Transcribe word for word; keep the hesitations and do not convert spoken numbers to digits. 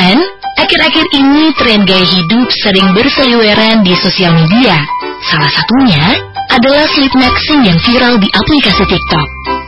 Dan akhir-akhir ini tren gaya hidup sering berseliweran di sosial media. Salah satunya adalah sleep maxing yang viral di aplikasi TikTok.